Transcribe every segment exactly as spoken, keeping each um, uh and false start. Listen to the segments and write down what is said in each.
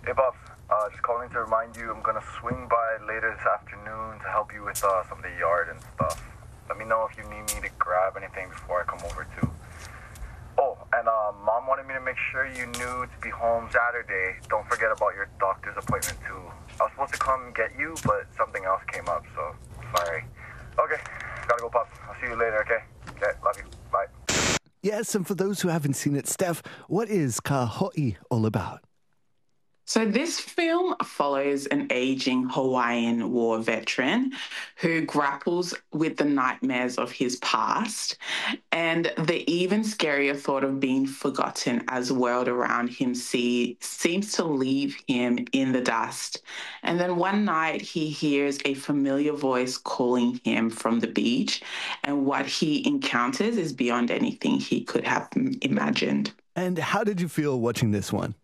Hey, Buff. Uh, just calling to remind you I'm gonna swing by later this afternoon to help you with uh, some of the yard and stuff. Let me know if you need me to grab anything before I come over too. Oh, and uh, Mom wanted me to make sure you knew to be home Saturday. Don't forget about your doctor's appointment too. I was supposed to come get you, but something else came up, so sorry. Okay, gotta go, Puff. I'll see you later, okay? Okay, love you. Bye. Yes, and for those who haven't seen it, Steph, what is Ka Ho'i all about? So this film follows an aging Hawaiian war veteran who grapples with the nightmares of his past and the even scarier thought of being forgotten as the world around him see, seems to leave him in the dust. And then one night he hears a familiar voice calling him from the beach, and what he encounters is beyond anything he could have imagined. And how did you feel watching this one?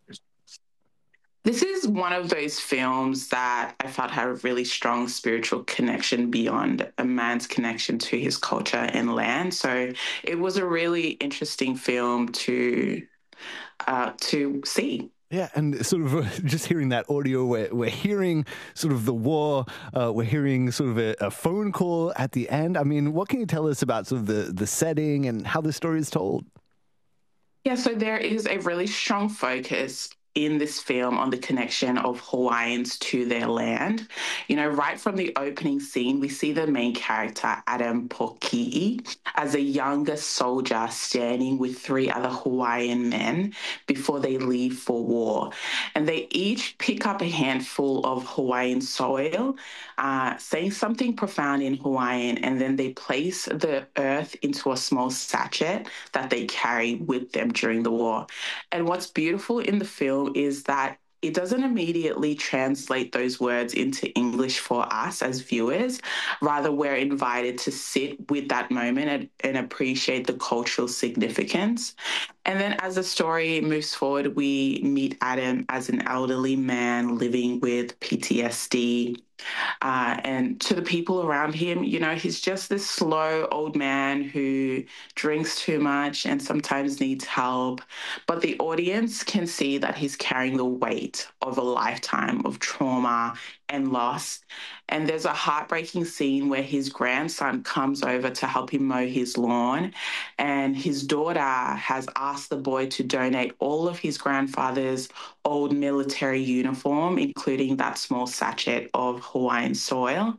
This is one of those films that I felt had a really strong spiritual connection beyond a man's connection to his culture and land. So it was a really interesting film to uh, to see. Yeah, and sort of uh, just hearing that audio, we're, we're hearing sort of the war, uh, we're hearing sort of a, a phone call at the end. I mean, what can you tell us about sort of the, the setting and how the story is told? Yeah, so there is a really strong focus in this film on the connection of Hawaiians to their land. You know, right from the opening scene, we see the main character, Adam Poki'i, as a younger soldier standing with three other Hawaiian men before they leave for war. And they each pick up a handful of Hawaiian soil, uh, saying something profound in Hawaiian, and then they place the earth into a small sachet that they carry with them during the war. And what's beautiful in the film is that it doesn't immediately translate those words into English for us as viewers. Rather, we're invited to sit with that moment and, and appreciate the cultural significance. And then as the story moves forward, we meet Adam as an elderly man living with P T S D. Uh, and to the people around him, you know, he's just this slow old man who drinks too much and sometimes needs help. But the audience can see that he's carrying the weight of a lifetime of trauma and loss. And there's a heartbreaking scene where his grandson comes over to help him mow his lawn. And his daughter has asked the boy to donate all of his grandfather's old military uniform, including that small sachet of Hawaiian soil.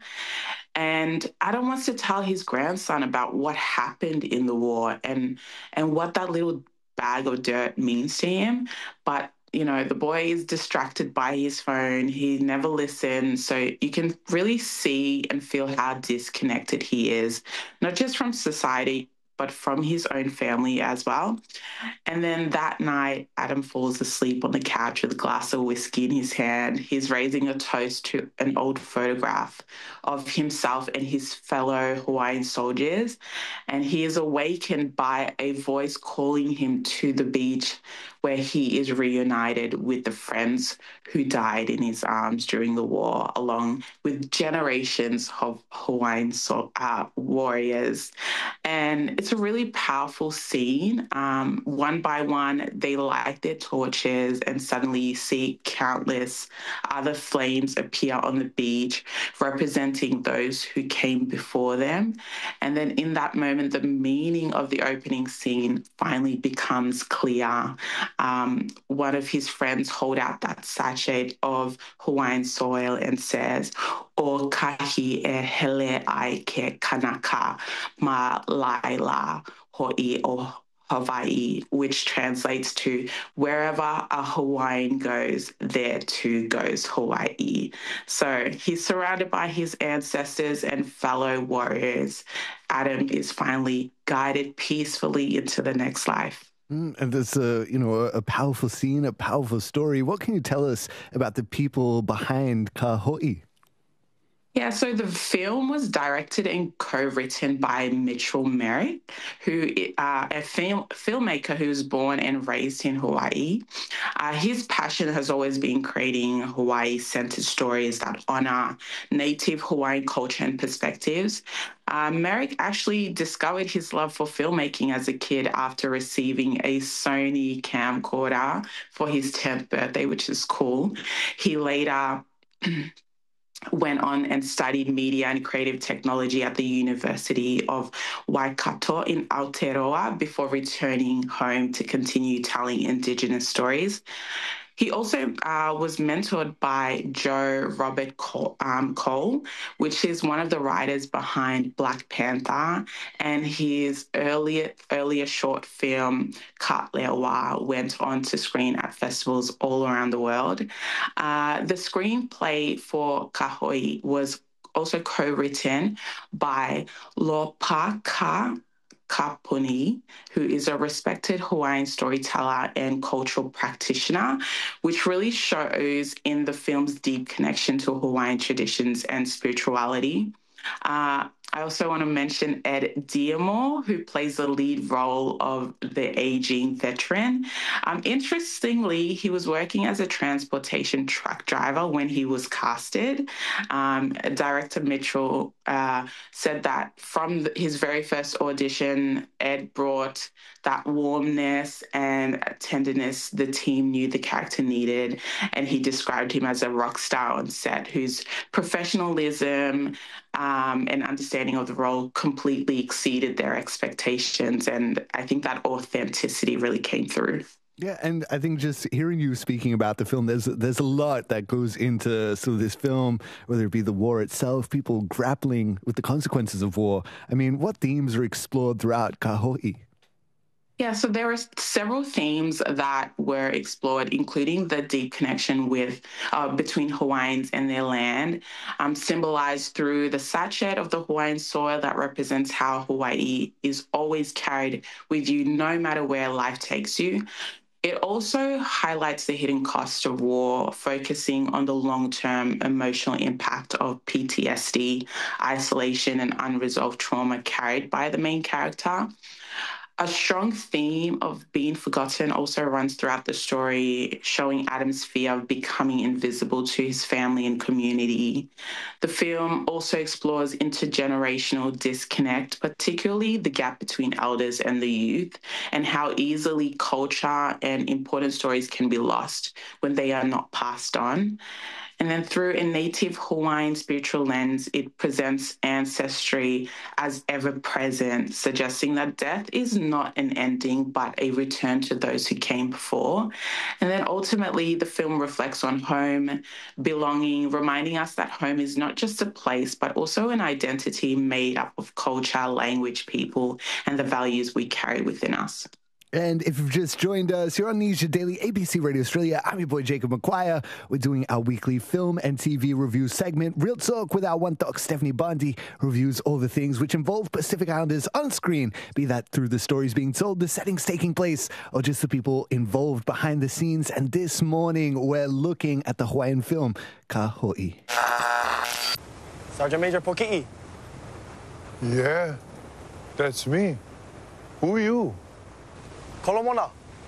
And Adam wants to tell his grandson about what happened in the war and, and what that little bag of dirt means to him. But you know, the boy is distracted by his phone. He never listens. So you can really see and feel how disconnected he is, not just from society, but from his own family as well. And then that night, Adam falls asleep on the couch with a glass of whiskey in his hand. He's raising a toast to an old photograph of himself and his fellow Hawaiian soldiers. And he is awakened by a voice calling him to the beach where he is reunited with the friends who died in his arms during the war, along with generations of Hawaiian so- uh, warriors. And it's a really powerful scene. Um, one by one, they light their torches, and suddenly you see countless other flames appear on the beach, representing those who came before them. And then in that moment, the meaning of the opening scene finally becomes clear. Um, one of his friends hold out that sachet of Hawaiian soil and says, "O kahi e hele ai ke kanaka ma laila ho'i o Hawaii," which translates to wherever a Hawaiian goes, there too goes Hawaii. So he's surrounded by his ancestors and fellow warriors. Adam is finally guided peacefully into the next life. Mm, and there's a, you know, a powerful scene, a powerful story. What can you tell us about the people behind Ka Ho'i? Yeah, so the film was directed and co-written by Mitchell Merrick, who uh, a film filmmaker who's born and raised in Hawaii. Uh, his passion has always been creating Hawaii-centered stories that honor native Hawaiian culture and perspectives. Uh, Merrick actually discovered his love for filmmaking as a kid after receiving a Sony camcorder for his tenth birthday, which is cool. He later went on and studied media and creative technology at the University of Waikato in Aotearoa before returning home to continue telling Indigenous stories. He also uh, was mentored by Joe Robert Cole, um, Cole, which is one of the writers behind Black Panther, and his earlier earlier short film Ka Lewa went on to screen at festivals all around the world. Uh, the screenplay for Kahoi was also co-written by Lopaka Kapuni, who is a respected Hawaiian storyteller and cultural practitioner, which really shows in the film's deep connection to Hawaiian traditions and spirituality. Uh, I also want to mention Ed Diamore, who plays the lead role of the aging veteran. Um, interestingly, he was working as a transportation truck driver when he was casted. Um, Director Mitchell uh, said that from the, his very first audition, Ed brought that warmness and tenderness the team knew the character needed, and he described him as a rock star on set whose professionalism um, and understanding of the role completely exceeded their expectations. And I think that authenticity really came through. Yeah, and I think just hearing you speaking about the film, there's there's a lot that goes into sort of this film, whether it be the war itself, people grappling with the consequences of war. I mean, what themes are explored throughout Kahoi? Yeah, so there were several themes that were explored, including the deep connection with uh, between Hawaiians and their land, um, symbolized through the sachet of the Hawaiian soil that represents how Hawaii is always carried with you, no matter where life takes you. It also highlights the hidden cost of war, focusing on the long-term emotional impact of P T S D, isolation, and unresolved trauma carried by the main character. A strong theme of being forgotten also runs throughout the story, showing Adam's fear of becoming invisible to his family and community. The film also explores intergenerational disconnect, particularly the gap between elders and the youth, and how easily culture and important stories can be lost when they are not passed on. And then through a native Hawaiian spiritual lens, it presents ancestry as ever present, suggesting that death is not an ending, but a return to those who came before. And then ultimately, the film reflects on home, belonging, reminding us that home is not just a place, but also an identity made up of culture, language, people, and the values we carry within us. And if you've just joined us, you're on Nisha Daily, A B C Radio Australia. I'm your boy, Jacob McGuire. We're doing our weekly film and T V review segment, Real Talk, with our one doc, Stephanie Bondi, who reviews all the things which involve Pacific Islanders on screen, be that through the stories being told, the settings taking place, or just the people involved behind the scenes. And this morning, we're looking at the Hawaiian film, Kahoi. Sergeant Major Poki'i. Yeah, that's me. Who are you? Kolomona.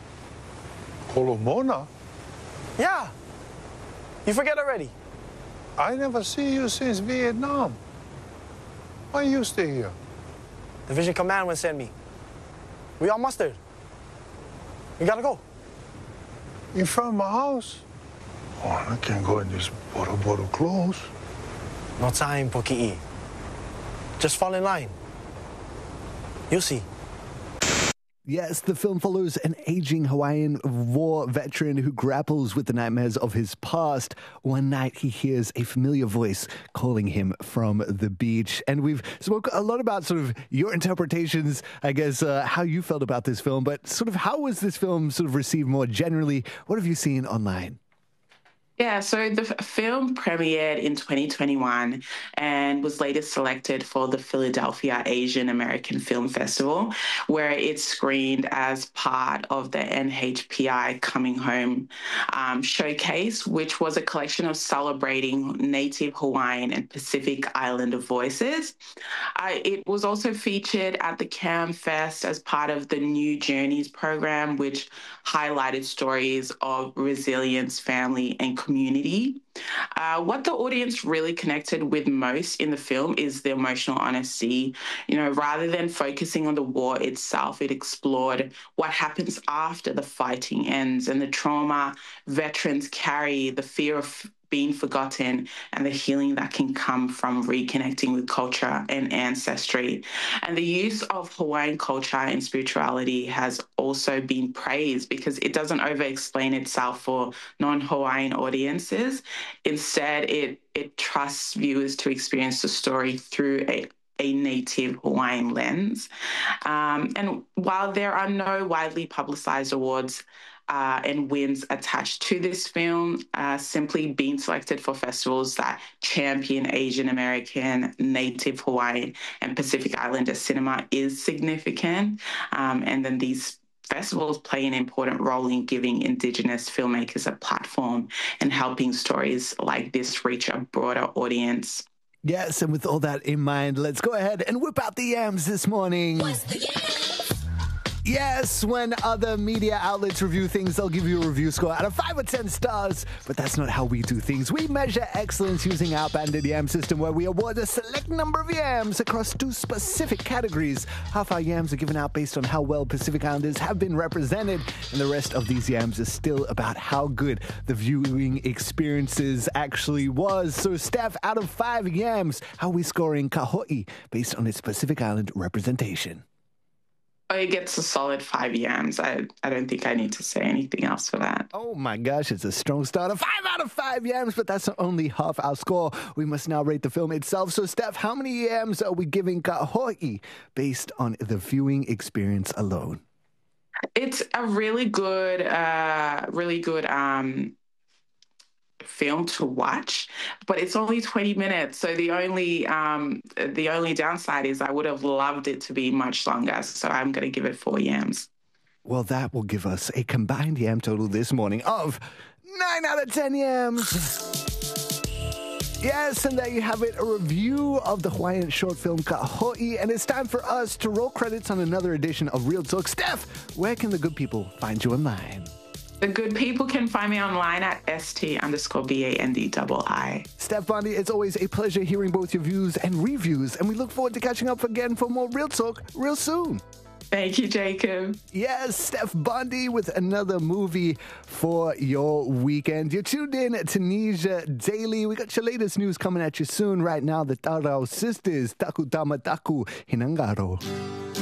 Kolomona? Yeah. You forget already. I never see you since Vietnam. Why you stay here? Division Command sent me. We all mustered. We gotta go. In front of my house? Oh, I can't go in these bottle bottle clothes. No time, Poki'i. Just fall in line. You'll see. Yes, the film follows an aging Hawaiian war veteran who grapples with the nightmares of his past. One night he hears a familiar voice calling him from the beach. And we've spoke a lot about sort of your interpretations, I guess, uh, how you felt about this film, but sort of how was this film sort of received more generally? What have you seen online? Yeah, so the f- film premiered in twenty twenty-one and was later selected for the Philadelphia Asian American Film Festival, where it screened as part of the N H P I Coming Home um, showcase, which was a collection of celebrating Native Hawaiian and Pacific Islander voices. Uh, it was also featured at the Cam Fest as part of the New Journeys program, which highlighted stories of resilience, family, and community. Uh, what the audience really connected with most in the film is the emotional honesty. You know, rather than focusing on the war itself, it explored what happens after the fighting ends and the trauma veterans carry, the fear of being forgotten, and the healing that can come from reconnecting with culture and ancestry. And the use of Hawaiian culture and spirituality has also been praised because it doesn't over explain itself for non Hawaiian audiences. Instead, it, it trusts viewers to experience the story through a a native Hawaiian lens. Um, and while there are no widely publicized awards uh, and wins attached to this film, uh, simply being selected for festivals that champion Asian American, Native Hawaiian, and Pacific Islander cinema is significant. Um, and then these festivals play an important role in giving Indigenous filmmakers a platform and helping stories like this reach a broader audience. Yes, and with all that in mind, let's go ahead and whip out the yams this morning. What's the yams? Yes, when other media outlets review things, they'll give you a review score out of five or ten stars. But that's not how we do things. We measure excellence using our banded yam system, where we award a select number of yams across two specific categories. Half our yams are given out based on how well Pacific Islanders have been represented, and the rest of these yams is still about how good the viewing experiences actually was. So, Steph, out of five yams, how are we scoring Kaho'i based on its Pacific Island representation? It gets a solid five yams. I, I don't think I need to say anything else for that. Oh my gosh, it's a strong start. A five out of five yams, but that's only half our score. We must now rate the film itself. So, Steph, how many yams are we giving Kaho'i based on the viewing experience alone? It's a really good, uh, really good um, film to watch, but it's only twenty minutes. So the only um, the only downside is I would have loved it to be much longer. So I'm going to give it four yams. Well, that will give us a combined yam total this morning of nine out of ten yams. Yes, and there you have it, a review of the Hawaiian short film Kaho'i, and it's time for us to roll credits on another edition of Real Talk. Steph, where can the good people find you online? The good people can find me online at st underscore B-A-N-D double I. Steph Bondi, it's always a pleasure hearing both your views and reviews, and we look forward to catching up again for more Real Talk real soon. Thank you, Jacob. Yes, Steph Bondi with another movie for your weekend. You're tuned in to Tunisia Daily. We got your latest news coming at you soon. Right now, the Tarao sisters, Taku Tama Taku Hinangaro.